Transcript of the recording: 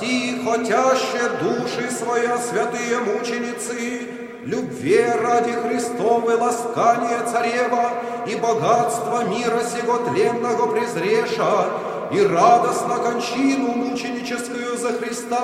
Спаси хотяще души своя, святые мученицы, любви ради Христовой ласкания царева и богатства мира сего тленного презреша, и радостно кончину мученическую за Христа